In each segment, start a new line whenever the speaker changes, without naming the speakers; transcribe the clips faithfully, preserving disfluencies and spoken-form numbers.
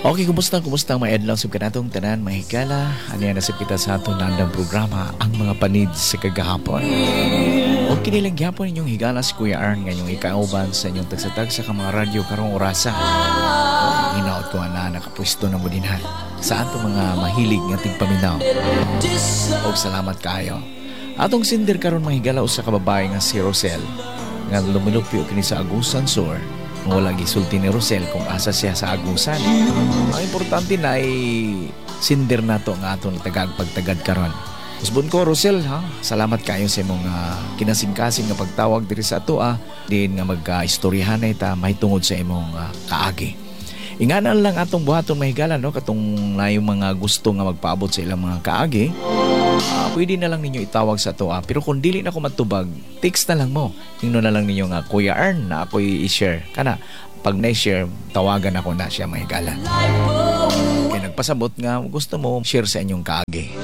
Okay, kumusta? Kumusta mga adlaw sub kanatong tanan mahigala. Ano yan nasib kita sa atong nandang programa ang mga panid sa kagahapon. O kinilang gyapon inyong higala si Kuya Arn ngayong ikauban sa inyong tagsatag sa mga radyo karong orasa. O, hinaot ko na nakapwesto na mo din ha sa atong mga mahilig nga tigpaminaw. O salamat kayo. Atong sindir karon mahigala usa ka babae nga si Rosel nga lumilupyo kini sa Agusan Sur. Wala gisulti ni Rosel kung asa siya sa agusan. Ang importante na ay sindir na to nga atong tagag-pagtagad karon. Usbon ko Rosel ha, salamat kayo sa imong uh, kinasing-kasing nga pagtawag diri sa ato ah. Din nga magka-istoryahan na ita mahitungod sa imong uh, kaagi. Inganan lang atong buhaton mahigala no katong na yung mga gusto nga magpaabot sa ilang mga kaagi. Uh, pwede na lang ninyo itawag sa to ah. Pero kung dili na ko matubag, text na lang mo. Hingno na lang ninyo nga Kuya Arn na ako'y i-share. Kana, pag na-share, tawagan ako na siya mahigala. Kaya nagpasabot nga, gusto mo share sa inyong kaagi.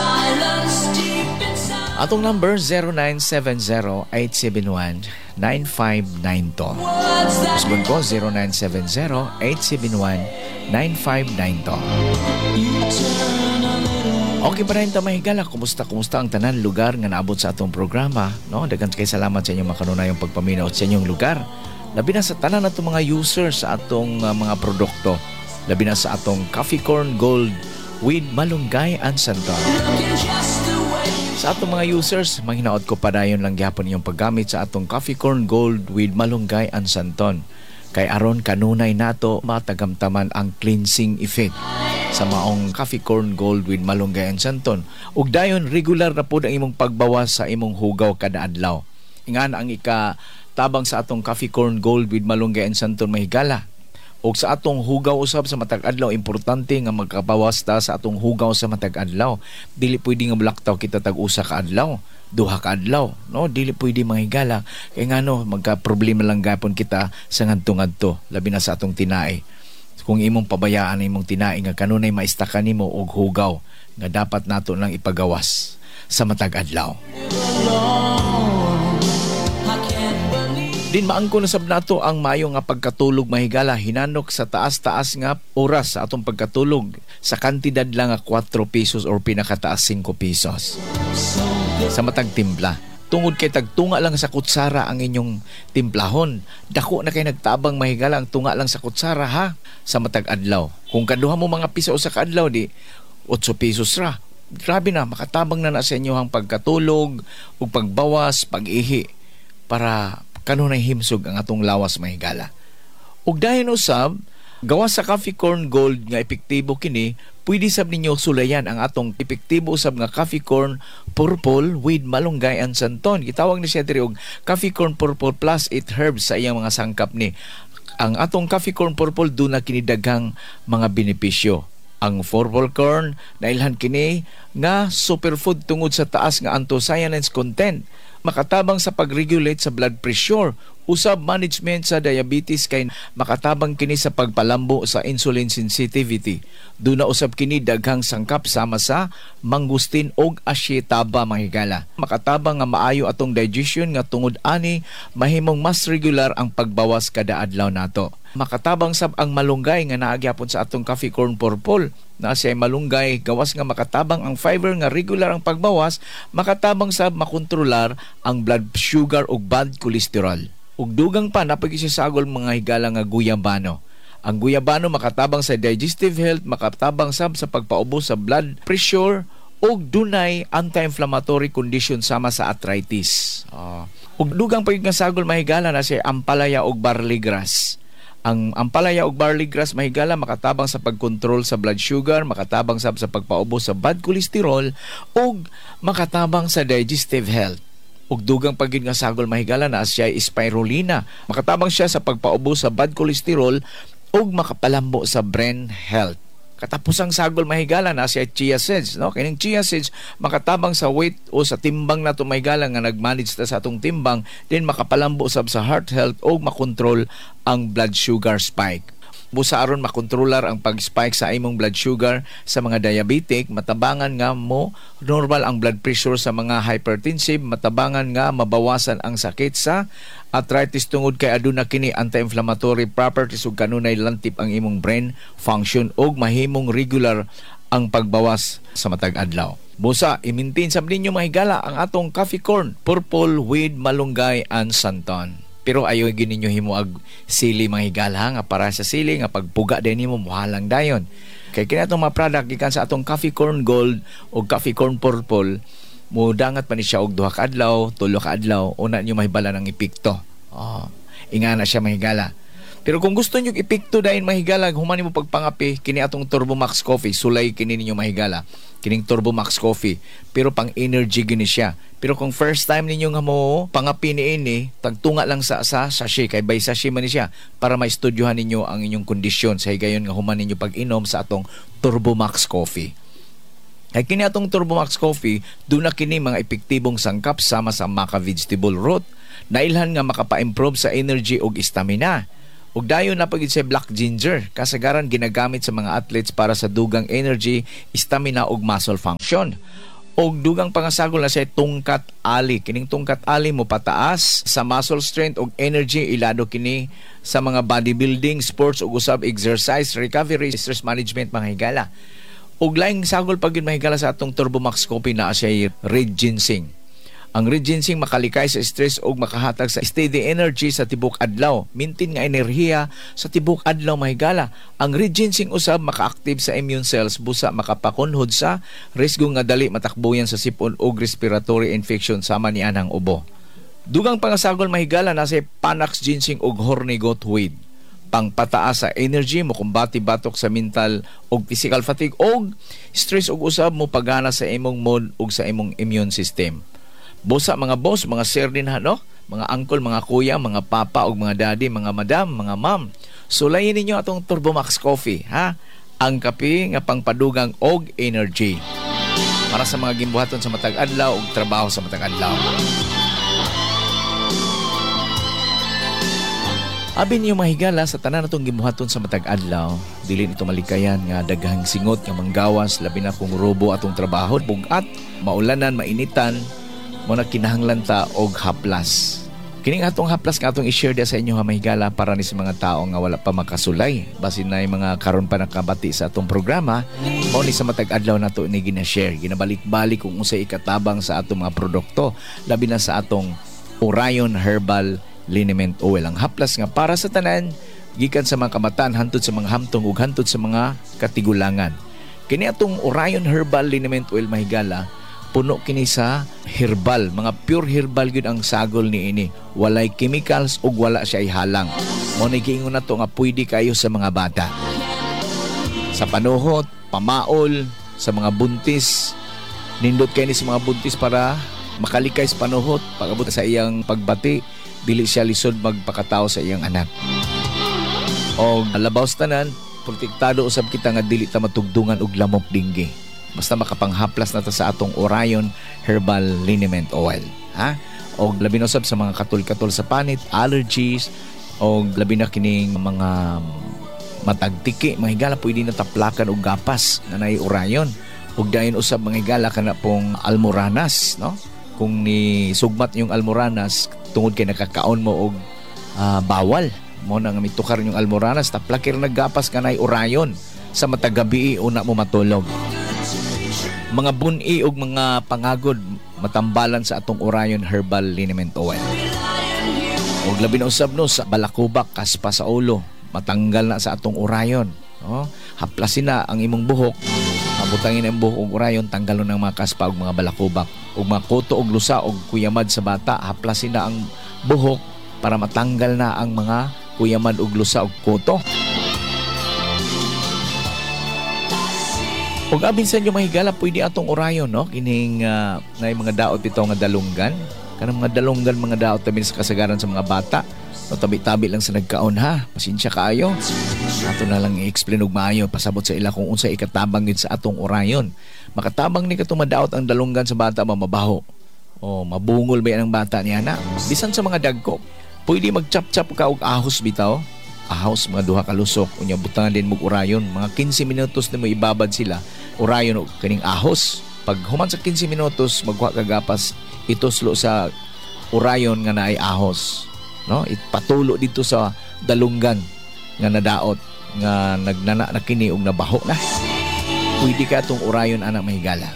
Atong number zero nine seven zero eight seven one nine five nine two. Usbon ko zero nine seven zero eight seven one nine five nine two. Okay pa rin ta mahigala, kumusta kumusta ang tanan lugar nga naabot sa atong programa, no? Daghang kay salamat sa inyong makanunayong pagpaminaw sa inyong lugar. Labi na sa tanan atong mga users sa atong uh, mga produkto. Labi na sa atong Coffee Corn Gold with Malunggay and Santon. Sa atong mga users, manghinaot ko pa dayon lang gyapon inyong paggamit sa atong Coffee Corn Gold with Malunggay and Santon. Kay aron kanunay nato matagamtaman ang cleansing effect sa maong Coffee Corn Gold with Malunggay and Santon. Ug dayon regular na pud ang imong pagbawas sa imong hugaw kada adlaw. Ingan ang ika tabang sa atong Coffee Corn Gold with Malunggay and Santon mahigala. Ug sa atong hugaw usab sa matag adlaw, importante nga magkabawas ta sa atong hugaw sa matag adlaw. Dili pwede nga blackout kita tag usa ka adlaw, duha ka adlaw, no? Dili pwede mahigala kay ngano magka problema lang gapon kita sa ngadto-ngadto, labi na sa atong tinai. Kung imong pabayaan imong tinai nga kanunay maistakan nimo og hugaw nga dapat nato lang ipagawas sa matag adlaw. Din maangko na sab nato ang mayo nga pagkatulog mahigala, hinanok sa taas-taas nga oras sa atong pagkatulog sa kantidad lang nga four pesos or pinakataas five pesos sa matag timpla. Tungod kay tagtunga lang sa kutsara ang inyong timplahon, dako na kay nagtabang mahigala ang tunga lang sa kutsara ha sa matag adlaw. Kung kaduha mo mga piso sa kadlaw di eight pesos ra. Grabe na, makatabang na na sa inyohang pagkatulog ug pagbawas, pag-ihi para kanunay himsog ang atong lawas mahigala. Ug dayon usab, gawas sa Coffee Corn Gold nga epektibo kini, pwede sab ninyo sulayan ang atong epektibo usab nga Coffee Corn Purple with Malunggay and Santon. Gitawag ni siya diri og Coffee Corn Purple plus eight herbs sa iyang mga sangkap ni. Ang atong Coffee Corn Purple do na kini daghang mga benepisyo. Ang purple corn nailhan kini nga superfood tungod sa taas nga anthocyanins content, makatabang sa pag-regulate sa blood pressure, usab management sa diabetes kay makatabang kini sa pagpalambo sa insulin sensitivity. Duna usab kini daghang sangkap sama sa mangustin og asyetaba mahigala. Makatabang nga maayo atong digestion nga tungod ani mahimong mas regular ang pagbawas kada adlaw nato. Makatabang sab ang malunggay nga naa gyapon sa atong Coffee Corn Purple. Na siya malunggay, gawas nga makatabang ang fiber nga regular ang pagbawas, makatabang sab makontrolar ang blood sugar ug bad cholesterol. Ug dugang pa napagi siya sagol mga higala nga guyabano. Ang guyabano makatabang sa digestive health, makatabang sab sa pagpaubos sa blood pressure ug dunay anti-inflammatory condition sama sa arthritis. Uh, ug dugang pa nga sagol mahigala na siya ampalaya ug barley grass. Ang ampalaya ug barley grass mahigala makatabang sa pagkontrol sa blood sugar, makatabang sab sa pagpaubos sa bad cholesterol ug makatabang sa digestive health. Ug dugang pagid nga sagol mahigala na siya spirulina, makatabang siya sa pagpaubos sa bad cholesterol ug makapalambo sa brain health. Katapusang sagol mahigala na siya chia seeds, no? Kining chia seeds makatabang sa weight o sa timbang nato mahigala nga nagmanage ta sa atong timbang, din makapalambo sab sa heart health o makontrol ang blood sugar spike. Busa aron makontrolar ang pag-spike sa imong blood sugar sa mga diabetic, matabangan nga mo normal ang blood pressure sa mga hypertensive, matabangan nga mabawasan ang sakit sa arthritis tungod kay aduna kini anti-inflammatory properties ug kanunay lantip ang imong brain function ug mahimong regular ang pagbawas sa matag adlaw. Busa, i-maintain sab ninyo mahigala ang atong coffee corn, purple with malunggay and santon. Pero ayo gyud ninyo himuag sili mahigala nga para sa sili nga pagpuga din nimo muhalang dayon. Kay kini atong mga product gikan sa atong coffee corn gold o coffee corn purple, mudangat pa ni siya og duha ka adlaw, tulo ka adlaw, una niyo mahibala ng epekto. Oh, ingana siya mahigala. Pero kung gusto niyo epekto dayon mahigala, human nimo pagpangapi kini atong Turbo Max Coffee, sulay kini ninyo mahigala. Kining Turbo Max Coffee, pero pang energy gini siya. Pero kung first time ninyo nga mo pangapi ni ini, tagtunga lang sa sa sachet kay by sachet man ni siya para maistudyohan ninyo ang inyong kondisyon sa higayon nga human ninyo pag-inom sa atong Turbo Max Coffee. Kay kini atong Turbo Max Coffee, doon na kini mga epektibong sangkap sama sa maca vegetable root, nailhan nga makapa-improve sa energy ug stamina. Ug dayon na pagid sa black ginger, kasagaran ginagamit sa mga athletes para sa dugang energy, stamina ug muscle function. Og dugang pangasagol na siya tungkat ali. Kining tungkat ali mo pataas sa muscle strength ug energy, ilado kini sa mga bodybuilding, sports ug usab exercise, recovery, stress management mga higala. Ug laing sagol pagid mahigala sa atong Turbo Max Coffee na siya red ginseng. Ang red ginseng makalikay sa stress ug makahatag sa steady energy sa tibok adlaw. Maintain nga enerhiya sa tibok adlaw mahigala. Ang red ginseng usab maka-active sa immune cells, busa makapakunhod sa risgo nga dali matakbuyan sa sipon ug respiratory infection sama ni anang ubo. Dugang pangasagol mahigala na si Panax ginseng ug horny goat weed. Pangpataas sa energy, mo kumbati batok sa mental ug physical fatigue ug stress ug usab mo pagana sa imong mood ug sa imong immune system. Busa mga boss, mga sir din ha, no? Mga uncle, mga kuya, mga papa ug mga daddy, mga madam, mga ma'am. Sulayin ninyo atong Turbo Max Coffee, ha? Ang kape nga pangpadugang og energy. Para sa mga gimbuhaton sa matag adlaw ug trabaho sa matag adlaw. Abi niyo mahigala sa tanan natong gimbuhaton sa matag adlaw, dili nito malikayan nga daghang singot nga manggawas labi na kung robo atong trabaho, bugat, maulanan, mainitan, mo na kinahanglan ta og haplas. Kining atong haplas nga atong i-share dia sa inyo ha mahigala para ni sa mga tao nga wala pa makasulay. Basin na yung mga karon pa nakabati sa atong programa, mao ni sa matag adlaw nato ni gina-share. Ginabalik-balik kung unsay ikatabang sa atong mga produkto, labi na sa atong Orion Herbal Liniment Oil. Ang haplas nga para sa tanan, gikan sa mga kamatan, hantod sa mga hamtong ug hantod sa mga katigulangan. Kini atong Orion Herbal Liniment Oil mahigala, puno kini sa herbal, mga pure herbal gyud ang sagol ni ini. Walay chemicals ug wala siya ihalang. Mo ni giingon nato nga pwede kayo sa mga bata. Sa panuhot, pamaol, sa mga buntis, nindot kay ni sa mga buntis para makalikay sa panuhot, pag-abot sa iyang pagbati, dili siya lisod magpakatao sa iyang anak. O labaw sa tanan, protektado usab kita nga dili ta matugdungan og lamok dinggi. Basta makapanghaplas na ta sa atong Orion Herbal Liniment Oil, ha? O labi na usab sa mga katul-katul sa panit, allergies, o labi na kining mga matagtiki, mga higala pwede na taplakan og gapas na nay Orion. Ug dayon usab mga higala kana pong almoranas, no? Kung ni sugmat yung almoranas tungod kay nakakaon mo og uh, bawal, mo nang mitukar yung almoranas, taplakir naggapas kanay Orion sa matagabi una mo matulog. Mga buni ug mga pangagod matambalan sa atong Orion Herbal Liniment Oil. Ug labi na usab no sa balakubak, kaspa sa ulo, matanggal na sa atong Orion, no? Haplasin na ang imong buhok, abutangin ang buhok og Orion, tanggalon ang mga kaspa ug mga balakubak, ug mga kuto ug lusa ug kuyamad sa bata, haplasin na ang buhok para matanggal na ang mga kuyamad ug lusa ug kuto. Ug abin sa inyo mahigala, pwede atong Orion, no? Kining uh, na mga daot bitaw nga dalunggan. Kanang mga dalunggan, mga daot tabi sa kasagaran sa mga bata. No, tabi-tabi lang sa nagkaon ha. Pasensya kaayo. Ato na lang i-explain og maayo, pasabot sa ila kung unsa ikatabang gid sa atong Orion. Makatabang ni katong madaot ang dalunggan sa bata, mamabaho. O mabungol ba yan ang bata niya na? Bisan sa mga dagko, pwede mag-chop-chop ka og ahos bitaw. ahos mga duha ka lusok unya butangan din mo urayon mga fifteen minutos na mo ibabad sila urayon og kining ahos pag human sa fifteen minutos magwa ka gapas ituslo sa urayon nga naay ahos no ipatulo dito sa dalunggan nga nadaot nga nagnana na kini og nabaho na pwede ka tong urayon anak mahigala.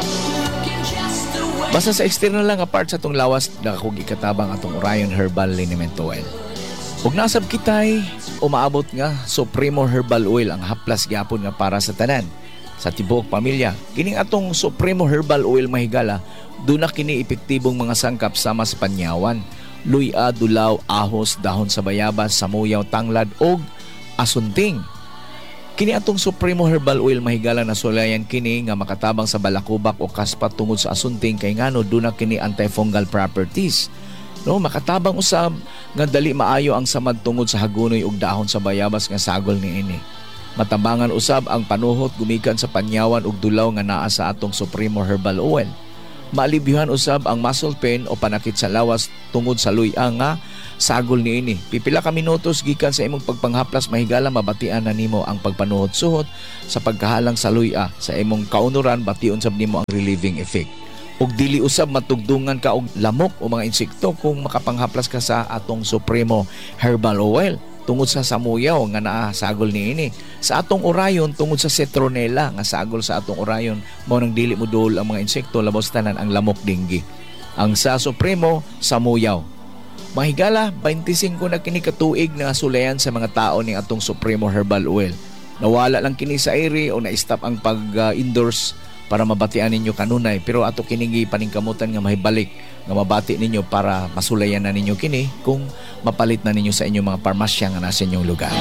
Basta sa external lang nga part sa tong lawas na kung ikatabang atong Orion Herbal Liniment Oil. Ug nasab kitay umaabot nga Supremo Herbal Oil ang haplas gyapon nga para sa tanan sa tibuok pamilya. Kining atong Supremo Herbal Oil mahigala duna kini epektibong mga sangkap sama sa panyawan, luya, dulaw, ahos, dahon sa bayabas, samuyaw, tanglad og asunting. Kini atong Supremo Herbal Oil mahigala na sulayan kini nga makatabang sa balakubak o kaspat tungod sa asunting kay ngano duna kini antifungal properties. No, makatabang usab nga dali maayo ang samad tungod sa hagunoy ug dahon sa bayabas nga sagol niini. Matabangan usab ang panuhot gumikan sa panyawan ug dulaw nga naa sa atong Supremo Herbal Oil. Maalibyohan usab ang muscle pain o panakit sa lawas tungod sa luya nga sagol niini. Pipila ka minutos gikan sa imong pagpanghaplas mahigala mabatian na nimo ang pagpanuhot-suhot sa pagkahalang sa luya sa imong kaunuran bation sab nimo ang relieving effect. Ug dili usab matugdungan ka og lamok o mga insekto kung makapanghaplas ka sa atong Supremo Herbal Oil tungod sa samuyaw nga naa sagol niini. Sa atong Orion tungod sa citronella nga sagol sa atong Orion mao nang dili mo dol ang mga insekto labos tanan ang lamok dinggi. Ang sa Supremo samuyaw. Mahigala twenty-five na kini katuig na sulayan sa mga tao ni atong Supremo Herbal Oil. Nawala lang kini sa area o na-stop ang pag-indoors uh, para mabatian ninyo kanunay pero ato kiningi paningkamutan nga mahibalik nga mabati ninyo para masulayan na ninyo kini kung mapalit na ninyo sa inyong mga parmasya nga nasa inyong lugar.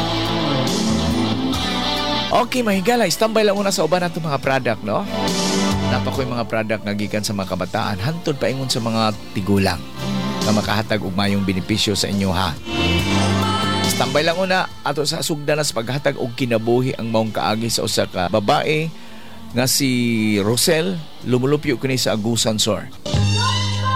Okay, mahigala, standby lang muna sa uban nato mga product, no? Napakoy mga product nga gikan sa mga kabataan hantod paingon sa mga tigulang na makahatag og mayong benepisyo sa inyo ha. Standby lang una ato sa sugdanas paghatag og kinabuhi ang maong kaagi sa usa ka babae nga si Rosel lumulupyo kini sa Agusan Sur.